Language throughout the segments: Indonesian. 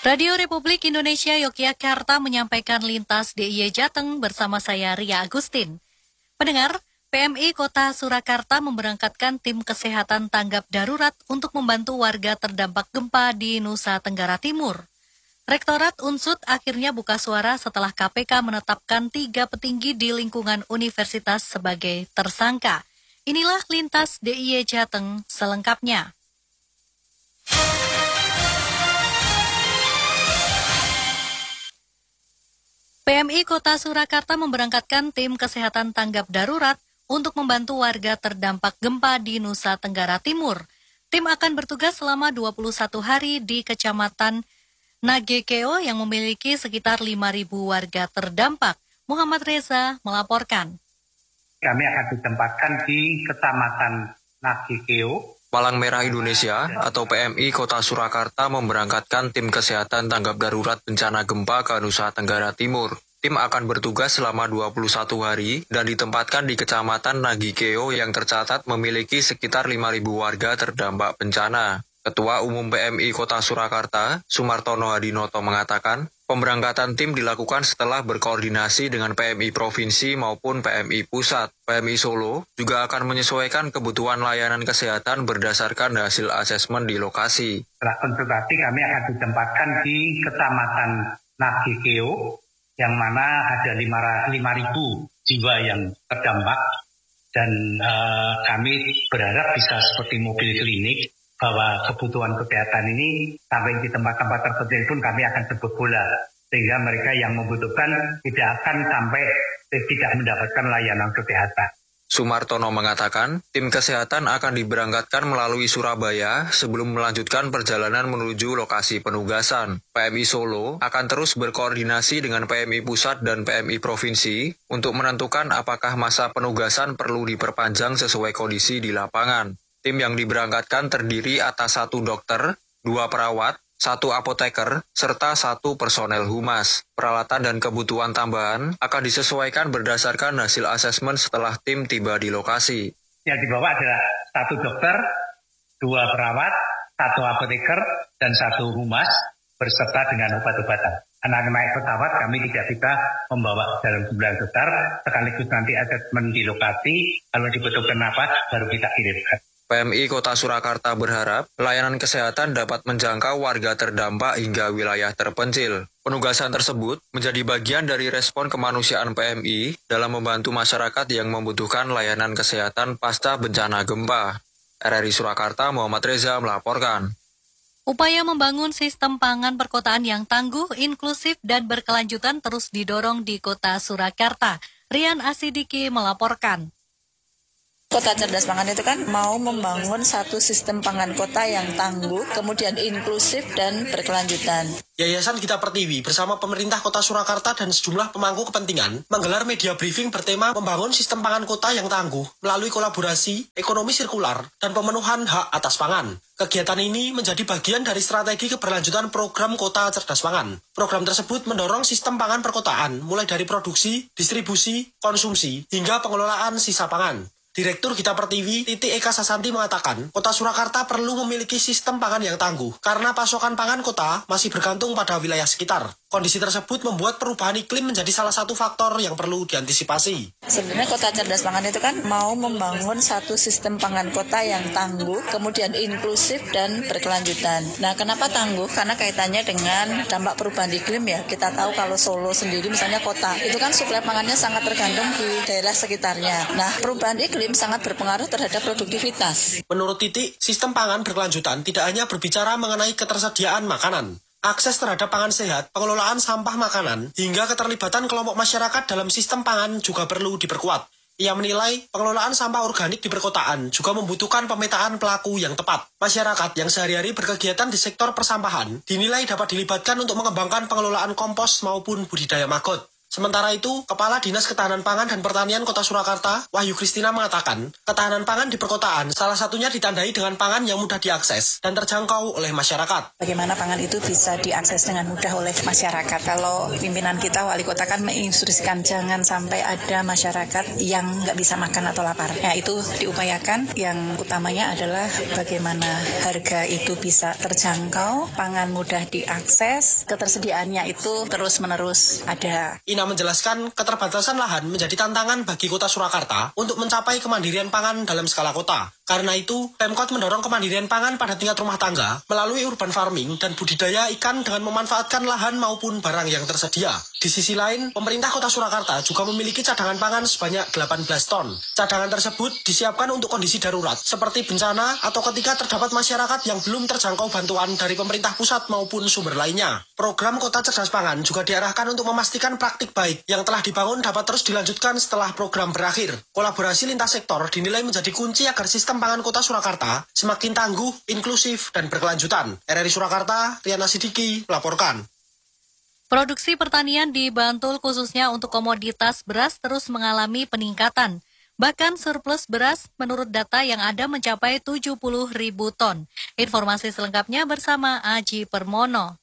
Radio Republik Indonesia Yogyakarta menyampaikan lintas DIY Jateng bersama saya Ria Agustin. Pendengar, PMI Kota Surakarta memberangkatkan tim kesehatan tanggap darurat untuk membantu warga terdampak gempa di Nusa Tenggara Timur. Rektorat Unsud akhirnya buka suara setelah KPK menetapkan 3 petinggi di lingkungan universitas sebagai tersangka. Inilah lintas DIY Jateng selengkapnya. PMI Kota Surakarta memberangkatkan tim kesehatan tanggap darurat untuk membantu warga terdampak gempa di Nusa Tenggara Timur. Tim akan bertugas selama 21 hari di Kecamatan Nagekeo yang memiliki sekitar 5.000 warga terdampak. Muhammad Reza melaporkan. Kami akan ditempatkan di Kecamatan Nagekeo. Palang Merah Indonesia atau PMI Kota Surakarta memberangkatkan tim kesehatan tanggap darurat bencana gempa ke Nusa Tenggara Timur. Tim akan bertugas selama 21 hari dan ditempatkan di Kecamatan Nagekeo yang tercatat memiliki sekitar 5.000 warga terdampak bencana. Ketua Umum PMI Kota Surakarta, Sumartono Hadinoto mengatakan, pemberangkatan tim dilakukan setelah berkoordinasi dengan PMI Provinsi maupun PMI Pusat. PMI Solo juga akan menyesuaikan kebutuhan layanan kesehatan berdasarkan hasil asesmen di lokasi. Setelah konsultasi kami akan ditempatkan di Kecamatan Nagekeo, yang mana ada 5.000 jiwa yang terdampak. Dan kami berharap bisa seperti mobil klinik, bahwa kebutuhan kesehatan ini sampai di tempat-tempat terpencil pun kami akan jemput bola. Sehingga mereka yang membutuhkan tidak akan sampai tidak mendapatkan layanan kesehatan. Sumartono mengatakan, tim kesehatan akan diberangkatkan melalui Surabaya sebelum melanjutkan perjalanan menuju lokasi penugasan. PMI Solo akan terus berkoordinasi dengan PMI Pusat dan PMI Provinsi untuk menentukan apakah masa penugasan perlu diperpanjang sesuai kondisi di lapangan. Tim yang diberangkatkan terdiri atas 1 dokter, 2 perawat, 1 apoteker, serta 1 personel humas. Peralatan dan kebutuhan tambahan akan disesuaikan berdasarkan hasil asesmen setelah tim tiba di lokasi. Yang dibawa adalah 1 dokter, 2 perawat, 1 apoteker, dan 1 humas berserta dengan obat-obatan. Anak naik pesawat kami tidak bisa membawa dalam jumlah besar, sekaligus nanti asesmen di lokasi, kalau dibutuhkan apa baru kita kirimkan. PMI Kota Surakarta berharap layanan kesehatan dapat menjangkau warga terdampak hingga wilayah terpencil. Penugasan tersebut menjadi bagian dari respon kemanusiaan PMI dalam membantu masyarakat yang membutuhkan layanan kesehatan pasca bencana gempa. RRI Surakarta, Muhammad Reza melaporkan. Upaya membangun sistem pangan perkotaan yang tangguh, inklusif, dan berkelanjutan terus didorong di Kota Surakarta. Rian Asidiki melaporkan. Kota Cerdas Pangan itu kan mau membangun satu sistem pangan kota yang tangguh, kemudian inklusif dan berkelanjutan. Yayasan Gita Pertiwi bersama pemerintah Kota Surakarta dan sejumlah pemangku kepentingan menggelar media briefing bertema membangun sistem pangan kota yang tangguh melalui kolaborasi, ekonomi sirkular, dan pemenuhan hak atas pangan. Kegiatan ini menjadi bagian dari strategi keberlanjutan program Kota Cerdas Pangan. Program tersebut mendorong sistem pangan perkotaan mulai dari produksi, distribusi, konsumsi, hingga pengelolaan sisa pangan. Direktur Gita Pertiwi, Titi Eka Sasanti mengatakan, Kota Surakarta perlu memiliki sistem pangan yang tangguh, karena pasokan pangan kota masih bergantung pada wilayah sekitar. Kondisi tersebut membuat perubahan iklim menjadi salah satu faktor yang perlu diantisipasi. Sebenarnya Kota Cerdas Pangan itu kan mau membangun satu sistem pangan kota yang tangguh, kemudian inklusif dan berkelanjutan. Nah, kenapa tangguh? Karena kaitannya dengan dampak perubahan iklim ya. Kita tahu kalau Solo sendiri misalnya kota, itu kan suplai pangannya sangat tergantung di daerah sekitarnya. Nah, perubahan iklim sangat berpengaruh terhadap produktivitas. Menurut Titi, sistem pangan berkelanjutan tidak hanya berbicara mengenai ketersediaan makanan. Akses terhadap pangan sehat, pengelolaan sampah makanan, hingga keterlibatan kelompok masyarakat dalam sistem pangan juga perlu diperkuat. Ia menilai pengelolaan sampah organik di perkotaan juga membutuhkan pemetaan pelaku yang tepat. Masyarakat yang sehari-hari berkegiatan di sektor persampahan dinilai dapat dilibatkan untuk mengembangkan pengelolaan kompos maupun budidaya maggot. Sementara itu, Kepala Dinas Ketahanan Pangan dan Pertanian Kota Surakarta, Wahyu Kristina mengatakan, ketahanan pangan di perkotaan salah satunya ditandai dengan pangan yang mudah diakses dan terjangkau oleh masyarakat. Bagaimana pangan itu bisa diakses dengan mudah oleh masyarakat. Kalau pimpinan kita, wali kota kan menginstruksikan jangan sampai ada masyarakat yang nggak bisa makan atau lapar. Ya, itu diupayakan. Yang utamanya adalah bagaimana harga itu bisa terjangkau, pangan mudah diakses, ketersediaannya itu terus-menerus ada. Ina menjelaskan keterbatasan lahan menjadi tantangan bagi Kota Surakarta untuk mencapai kemandirian pangan dalam skala kota. Karena itu, Pemkot mendorong kemandirian pangan pada tingkat rumah tangga melalui urban farming dan budidaya ikan dengan memanfaatkan lahan maupun barang yang tersedia. Di sisi lain, pemerintah Kota Surakarta juga memiliki cadangan pangan sebanyak 18 ton. Cadangan tersebut disiapkan untuk kondisi darurat, seperti bencana atau ketika terdapat masyarakat yang belum terjangkau bantuan dari pemerintah pusat maupun sumber lainnya. Program Kota Cerdas Pangan juga diarahkan untuk memastikan praktik baik yang telah dibangun dapat terus dilanjutkan setelah program berakhir. Kolaborasi lintas sektor dinilai menjadi kunci agar sistem pangan Kota Surakarta semakin tangguh, inklusif, dan berkelanjutan. RRI Surakarta, Riana Sidiki, melaporkan. Produksi pertanian di Bantul khususnya untuk komoditas beras terus mengalami peningkatan. Bahkan surplus beras menurut data yang ada mencapai 70.000 ton. Informasi selengkapnya bersama Aji Permono.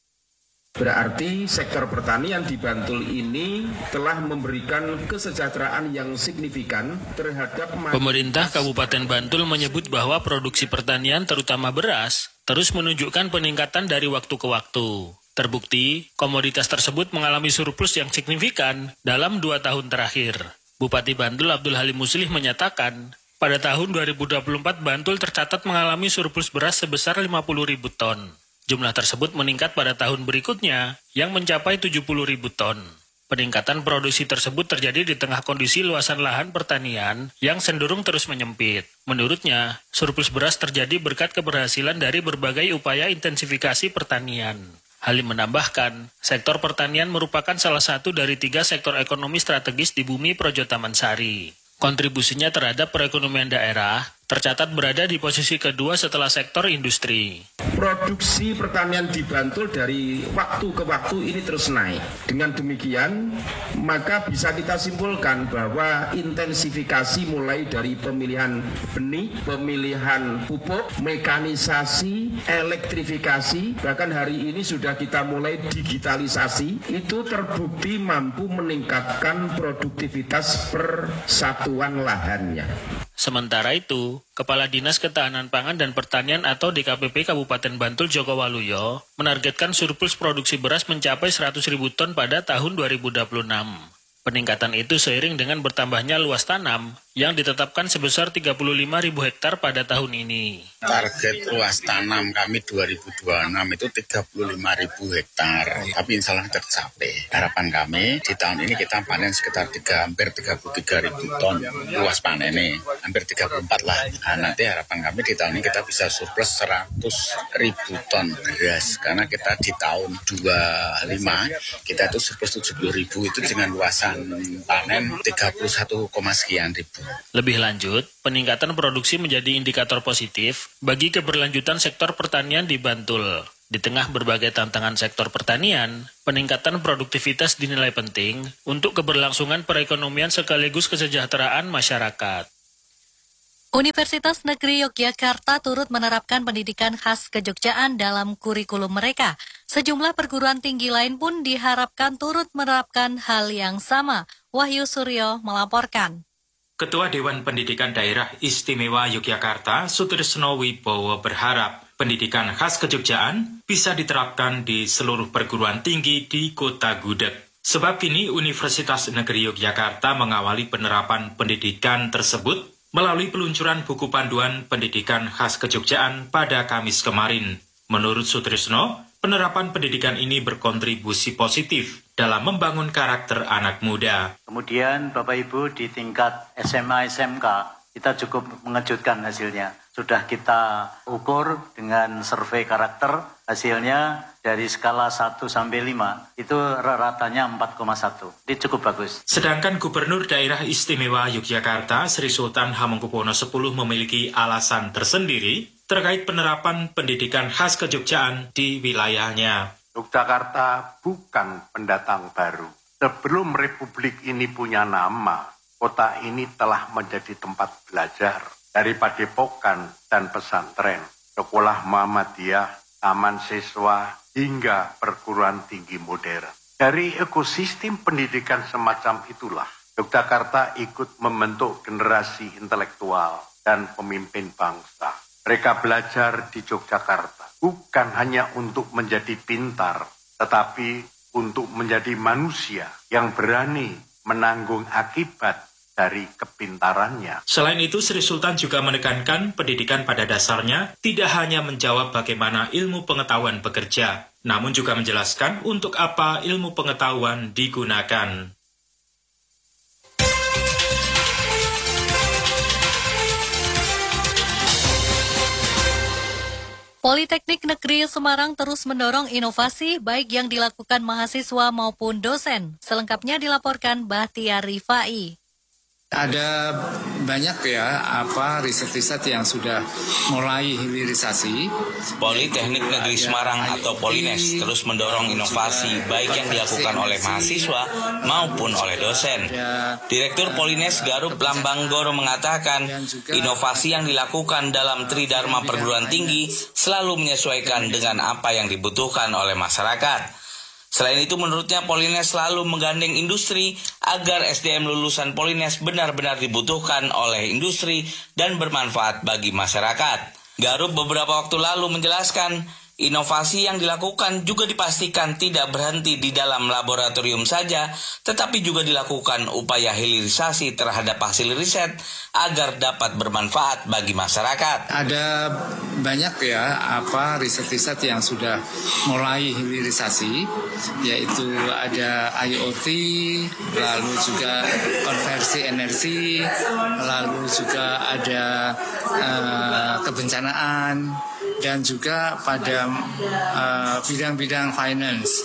Berarti sektor pertanian di Bantul ini telah memberikan kesejahteraan yang signifikan terhadap Pemerintah Kabupaten Bantul menyebut bahwa produksi pertanian terutama beras terus menunjukkan peningkatan dari waktu ke waktu. Terbukti, komoditas tersebut mengalami surplus yang signifikan dalam 2 tahun terakhir. Bupati Bantul Abdul Halim Muslih menyatakan, pada tahun 2024 Bantul tercatat mengalami surplus beras sebesar 50.000 ton. Jumlah tersebut meningkat pada tahun berikutnya yang mencapai 70.000 ton. Peningkatan produksi tersebut terjadi di tengah kondisi luasan lahan pertanian yang cenderung terus menyempit. Menurutnya, surplus beras terjadi berkat keberhasilan dari berbagai upaya intensifikasi pertanian. Halim menambahkan, sektor pertanian merupakan salah satu dari 3 sektor ekonomi strategis di bumi Projo Taman Sari. Kontribusinya terhadap perekonomian daerah tercatat berada di posisi kedua setelah sektor industri. Produksi pertanian di Bantul dari waktu ke waktu ini terus naik. Dengan demikian, maka bisa kita simpulkan bahwa intensifikasi mulai dari pemilihan benih, pemilihan pupuk, mekanisasi, elektrifikasi, bahkan hari ini sudah kita mulai digitalisasi, itu terbukti mampu meningkatkan produktivitas per satuan lahannya. Sementara itu, Kepala Dinas Ketahanan Pangan dan Pertanian atau DKPP Kabupaten Bantul Joko Waluyo menargetkan surplus produksi beras mencapai 100.000 ton pada tahun 2026. Peningkatan itu seiring dengan bertambahnya luas tanam yang ditetapkan sebesar 35.000 hektar pada tahun ini. Target luas tanam kami 2026 itu 35.000 hektar, tapi insya Allah tercapai. Harapan kami di tahun ini kita panen sekitar hampir 33.000 ton luas panen ini, hampir 34 lah. Nah, nanti harapan kami di tahun ini kita bisa surplus 100.000 ton beras, karena kita di tahun 25 kita itu surplus 70.000 itu dengan luasan panen 31, sekian ribu. Lebih lanjut, peningkatan produksi menjadi indikator positif bagi keberlanjutan sektor pertanian di Bantul. Di tengah berbagai tantangan sektor pertanian, peningkatan produktivitas dinilai penting untuk keberlangsungan perekonomian sekaligus kesejahteraan masyarakat. Universitas Negeri Yogyakarta turut menerapkan pendidikan khas kejogjaan dalam kurikulum mereka. Sejumlah perguruan tinggi lain pun diharapkan turut menerapkan hal yang sama. Wahyu Suryo melaporkan. Ketua Dewan Pendidikan Daerah Istimewa Yogyakarta, Sutrisno Wibowo berharap pendidikan khas kejogjaan bisa diterapkan di seluruh perguruan tinggi di Kota Gudeg. Sebab kini Universitas Negeri Yogyakarta mengawali penerapan pendidikan tersebut melalui peluncuran buku panduan pendidikan khas kejogjaan pada Kamis kemarin. Menurut Sutrisno, penerapan pendidikan ini berkontribusi positif dalam membangun karakter anak muda. Kemudian Bapak Ibu di tingkat SMA SMK kita cukup mengejutkan hasilnya. Sudah kita ukur dengan survei karakter, hasilnya dari skala 1 sampai 5 itu ratanya 4,1. Ini cukup bagus. Sedangkan Gubernur Daerah Istimewa Yogyakarta Sri Sultan Hamengkubuwono X memiliki alasan tersendiri terkait penerapan pendidikan khas kejogjaan di wilayahnya. Yogyakarta bukan pendatang baru. Sebelum Republik ini punya nama, kota ini telah menjadi tempat belajar dari padepokan dan pesantren, sekolah Muhammadiyah, taman siswa, hingga perguruan tinggi modern. Dari ekosistem pendidikan semacam itulah, Yogyakarta ikut membentuk generasi intelektual dan pemimpin bangsa. Mereka belajar di Yogyakarta bukan hanya untuk menjadi pintar, tetapi untuk menjadi manusia yang berani menanggung akibat dari kepintarannya. Selain itu, Sri Sultan juga menekankan pendidikan pada dasarnya tidak hanya menjawab bagaimana ilmu pengetahuan bekerja, namun juga menjelaskan untuk apa ilmu pengetahuan digunakan. Politeknik Negeri Semarang terus mendorong inovasi baik yang dilakukan mahasiswa maupun dosen. Selengkapnya dilaporkan Bahtiar Rifai. Ada banyak riset-riset yang sudah mulai hilirisasi. Politeknik Negeri Semarang atau Polines terus mendorong inovasi baik yang dilakukan oleh mahasiswa maupun oleh dosen. Direktur Polines Garub Lambanggoro mengatakan, inovasi yang dilakukan dalam Tridharma perguruan tinggi selalu menyesuaikan dengan apa yang dibutuhkan oleh masyarakat. Selain itu, menurutnya Polines selalu menggandeng industri agar SDM lulusan Polines benar-benar dibutuhkan oleh industri dan bermanfaat bagi masyarakat. Garub beberapa waktu lalu menjelaskan, inovasi yang dilakukan juga dipastikan tidak berhenti di dalam laboratorium saja, tetapi juga dilakukan upaya hilirisasi terhadap hasil riset agar dapat bermanfaat bagi masyarakat. Ada banyak riset-riset yang sudah mulai hilirisasi, yaitu ada IoT, lalu juga konversi energi, lalu juga ada kebencanaan, dan juga pada bidang-bidang finance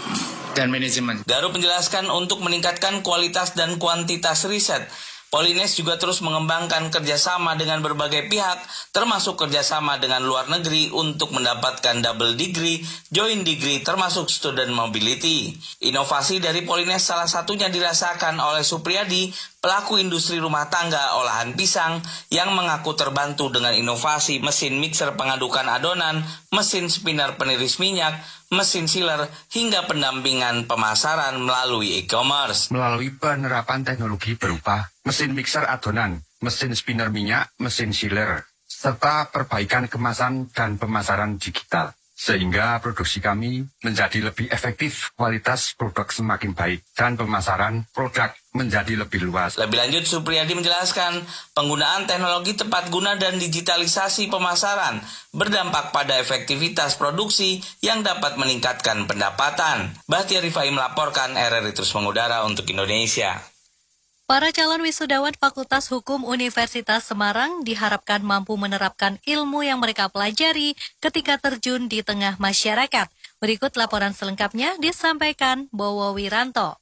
dan manajemen. Garub menjelaskan untuk meningkatkan kualitas dan kuantitas riset, Polines juga terus mengembangkan kerjasama dengan berbagai pihak, termasuk kerjasama dengan luar negeri untuk mendapatkan double degree, joint degree, termasuk student mobility. Inovasi dari Polines salah satunya dirasakan oleh Supriyadi, pelaku industri rumah tangga olahan pisang yang mengaku terbantu dengan inovasi mesin mixer pengadukan adonan, mesin spinner peniris minyak, mesin sealer, hingga pendampingan pemasaran melalui e-commerce. Melalui penerapan teknologi berupa mesin mixer adonan, mesin spinner minyak, mesin sealer, serta perbaikan kemasan dan pemasaran digital. Sehingga produksi kami menjadi lebih efektif, kualitas produk semakin baik, dan pemasaran produk menjadi lebih luas. Lebih lanjut, Supriyadi menjelaskan penggunaan teknologi tepat guna dan digitalisasi pemasaran berdampak pada efektivitas produksi yang dapat meningkatkan pendapatan. Bahtiar Rifai melaporkan, RRI Terus Mengudara untuk Indonesia. Para calon wisudawan Fakultas Hukum Universitas Semarang diharapkan mampu menerapkan ilmu yang mereka pelajari ketika terjun di tengah masyarakat. Berikut laporan selengkapnya disampaikan Bowo Wiranto.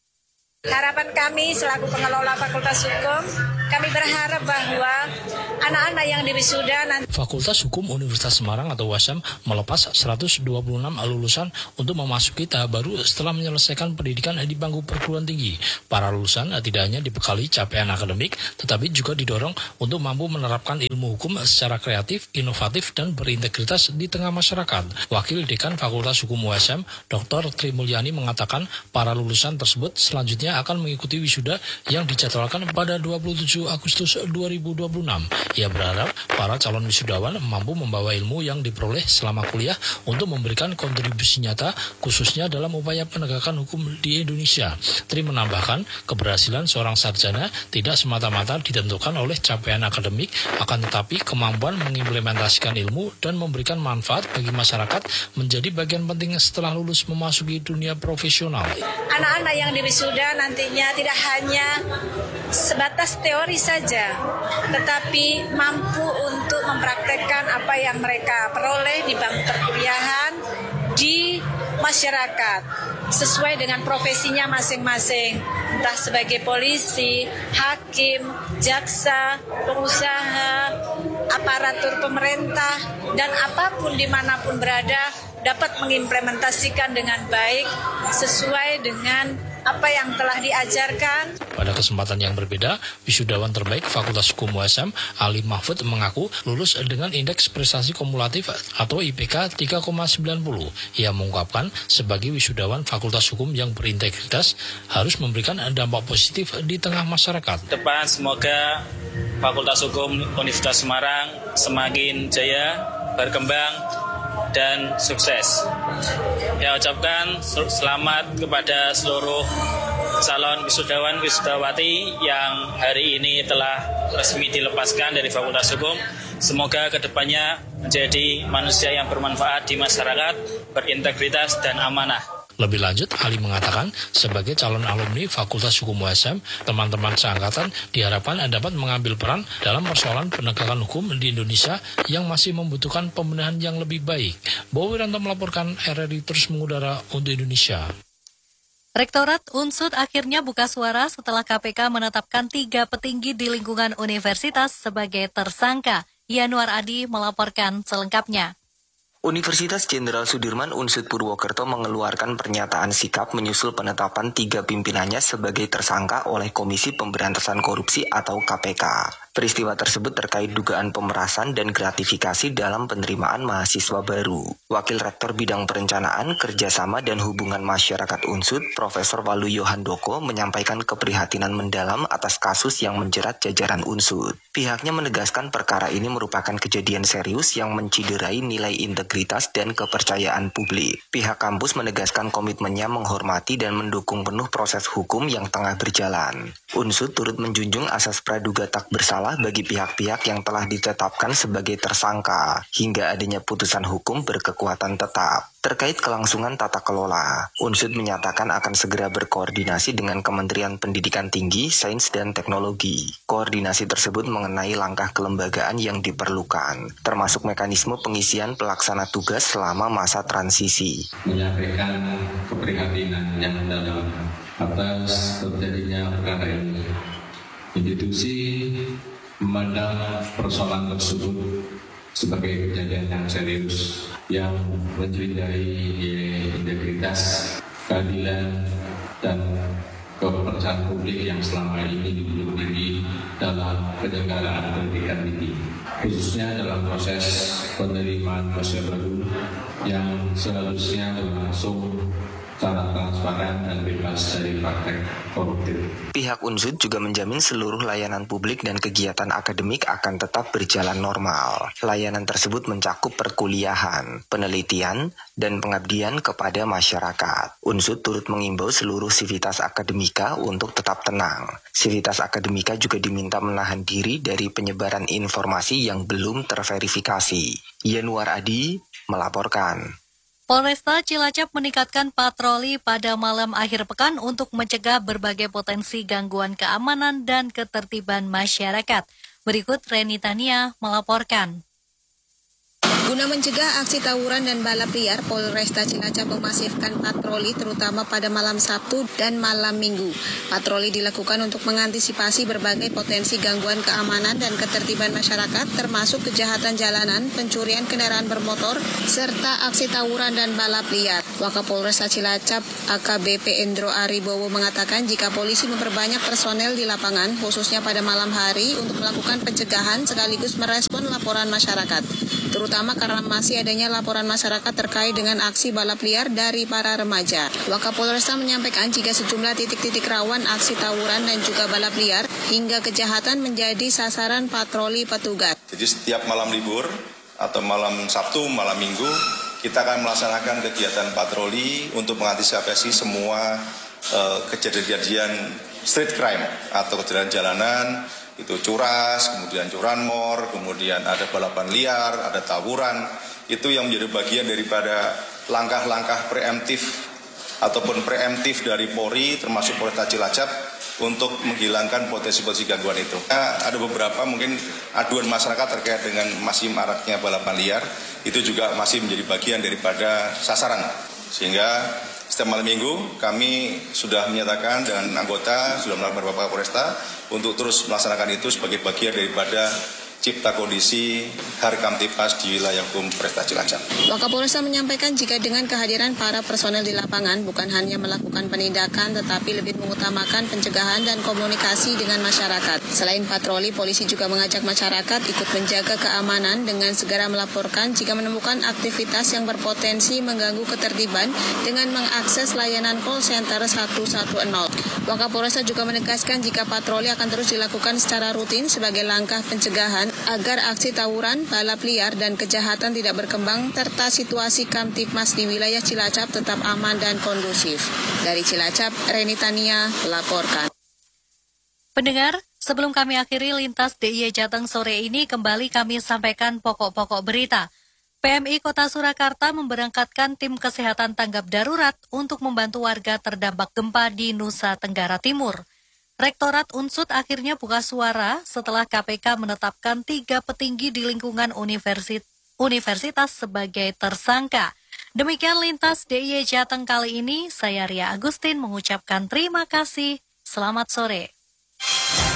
Harapan kami selaku pengelola Fakultas Hukum, kami berharap bahwa anak-anak yang diwisuda nanti. Fakultas Hukum Universitas Semarang atau UASM melepas 126 lulusan untuk memasuki tahap baru setelah menyelesaikan pendidikan di bangku perguruan tinggi. Para lulusan tidak hanya dibekali capaian akademik, tetapi juga didorong untuk mampu menerapkan ilmu hukum secara kreatif, inovatif, dan berintegritas di tengah masyarakat. Wakil Dekan Fakultas Hukum UASM, Dr. Tri Mulyani mengatakan para lulusan tersebut selanjutnya akan mengikuti wisuda yang dijadwalkan pada 27 Agustus 2026. Ia berharap para calon wisudawan mampu membawa ilmu yang diperoleh selama kuliah untuk memberikan kontribusi nyata khususnya dalam upaya penegakan hukum di Indonesia. Tri menambahkan, keberhasilan seorang sarjana tidak semata-mata ditentukan oleh capaian akademik, akan tetapi kemampuan mengimplementasikan ilmu dan memberikan manfaat bagi masyarakat menjadi bagian penting setelah lulus memasuki dunia profesional. Anak-anak yang diwisuda nantinya tidak hanya sebatas teori saja, tetapi mampu untuk mempraktekkan apa yang mereka peroleh di bangku perkuliahan di masyarakat sesuai dengan profesinya masing-masing, entah sebagai polisi, hakim, jaksa, pengusaha, aparatur pemerintah, dan apapun dimanapun berada dapat mengimplementasikan dengan baik sesuai dengan apa yang telah diajarkan. Pada kesempatan yang berbeda, wisudawan terbaik Fakultas Hukum USM, Ali Mahfud mengaku lulus dengan indeks prestasi kumulatif atau IPK 3,90. Ia mengungkapkan sebagai wisudawan Fakultas Hukum yang berintegritas harus memberikan dampak positif di tengah masyarakat. Depan semoga Fakultas Hukum Universitas Semarang semakin jaya, berkembang, dan sukses. Saya ucapkan selamat kepada seluruh calon wisudawan wisudawati yang hari ini telah resmi dilepaskan dari Fakultas Hukum. Semoga kedepannya menjadi manusia yang bermanfaat di masyarakat, berintegritas dan amanah. Lebih lanjut, Ali mengatakan sebagai calon alumni Fakultas Hukum USM, teman-teman seangkatan diharapkan dapat mengambil peran dalam persoalan penegakan hukum di Indonesia yang masih membutuhkan pembenahan yang lebih baik. Bowo Wiranto melaporkan, RRI terus mengudara untuk Indonesia. Rektorat Unsud akhirnya buka suara setelah KPK menetapkan 3 petinggi di lingkungan universitas sebagai tersangka. Yanuar Adi melaporkan selengkapnya. Universitas Jenderal Sudirman Unsud Purwokerto mengeluarkan pernyataan sikap menyusul penetapan 3 pimpinannya sebagai tersangka oleh Komisi Pemberantasan Korupsi atau KPK. Peristiwa tersebut terkait dugaan pemerasan dan gratifikasi dalam penerimaan mahasiswa baru. Wakil Rektor Bidang Perencanaan, Kerjasama dan Hubungan Masyarakat Unsud, Profesor Waluyo Handoko, menyampaikan keprihatinan mendalam atas kasus yang menjerat jajaran Unsud. Pihaknya menegaskan perkara ini merupakan kejadian serius yang menciderai nilai integritas dan kepercayaan publik. Pihak kampus menegaskan komitmennya menghormati dan mendukung penuh proses hukum yang tengah berjalan. Unsud turut menjunjung asas praduga tak bersalah bagi pihak-pihak yang telah ditetapkan sebagai tersangka hingga adanya putusan hukum berkekuatan tetap. Terkait kelangsungan tata kelola, Unsud menyatakan akan segera berkoordinasi dengan Kementerian Pendidikan Tinggi, Sains dan Teknologi. Koordinasi tersebut mengenai langkah kelembagaan yang diperlukan, termasuk mekanisme pengisian pelaksana tugas selama masa transisi. Menyampaikan keprihatinan yang mendalam atas terjadinya perkara ini. Institusi memandang persoalan tersebut sebagai kejadian yang serius yang mencederai integritas, keadilan, dan kepercayaan publik yang selama ini dijunjung tinggi dalam penyelenggaraan pendidikan tinggi, khususnya dalam proses penerimaan mahasiswa baru yang seharusnya berlangsung secara transparan dan bebas dari praktek koruptif. Pihak Unsud juga menjamin seluruh layanan publik dan kegiatan akademik akan tetap berjalan normal. Layanan tersebut mencakup perkuliahan, penelitian, dan pengabdian kepada masyarakat. Unsud turut mengimbau seluruh sivitas akademika untuk tetap tenang. Sivitas akademika juga diminta menahan diri dari penyebaran informasi yang belum terverifikasi. Yanuar Adi melaporkan. Polresta Cilacap meningkatkan patroli pada malam akhir pekan untuk mencegah berbagai potensi gangguan keamanan dan ketertiban masyarakat. Berikut Reni Tania melaporkan. Guna mencegah aksi tawuran dan balap liar, Polresta Cilacap memasifkan patroli terutama pada malam Sabtu dan malam Minggu. Patroli dilakukan untuk mengantisipasi berbagai potensi gangguan keamanan dan ketertiban masyarakat, termasuk kejahatan jalanan, pencurian kendaraan bermotor, serta aksi tawuran dan balap liar. Wakapolresta Cilacap AKBP Endro Aribowo mengatakan jika polisi memperbanyak personel di lapangan, khususnya pada malam hari, untuk melakukan pencegahan sekaligus merespon laporan masyarakat, terutama karena masih adanya laporan masyarakat terkait dengan aksi balap liar dari para remaja. Wakapolresta menyampaikan jika sejumlah titik-titik rawan aksi tawuran dan juga balap liar hingga kejahatan menjadi sasaran patroli petugas. Jadi setiap malam libur atau malam Sabtu, malam Minggu, kita akan melaksanakan kegiatan patroli untuk mengantisipasi semua kejadian street crime atau kejadian jalanan. Itu curas, kemudian curanmor, kemudian ada balapan liar, ada tawuran. Itu yang menjadi bagian daripada langkah-langkah preemptif ataupun preemptif dari Polri termasuk Polresta Cilacap untuk menghilangkan potensi-potensi gangguan itu. Ada beberapa mungkin aduan masyarakat terkait dengan masih maraknya balapan liar, itu juga masih menjadi bagian daripada sasaran. Sehingga setiap malam minggu kami sudah menyatakan dan anggota sudah melakukan beberapa Polresta untuk terus melaksanakan itu sebagai bagian daripada cipta kondisi Harkamtipmas di wilayah hukum Polresta Cilacap. Wakapolresta menyampaikan jika dengan kehadiran para personel di lapangan bukan hanya melakukan penindakan tetapi lebih mengutamakan pencegahan dan komunikasi dengan masyarakat. Selain patroli, polisi juga mengajak masyarakat ikut menjaga keamanan dengan segera melaporkan jika menemukan aktivitas yang berpotensi mengganggu ketertiban dengan mengakses layanan call center 110. Wakapolresta juga menegaskan jika patroli akan terus dilakukan secara rutin sebagai langkah pencegahan agar aksi tawuran, balap liar, dan kejahatan tidak berkembang, serta situasi Kamtipmas di wilayah Cilacap tetap aman dan kondusif. Dari Cilacap, Reni Tania melaporkan. Pendengar, sebelum kami akhiri lintas DIY Jateng sore ini, kembali kami sampaikan pokok-pokok berita. PMI Kota Surakarta memberangkatkan tim kesehatan tanggap darurat untuk membantu warga terdampak gempa di Nusa Tenggara Timur. Rektorat Unsud akhirnya buka suara setelah KPK menetapkan 3 petinggi di lingkungan universitas sebagai tersangka. Demikian lintas DIY Jateng kali ini, saya Ria Agustin mengucapkan terima kasih. Selamat sore.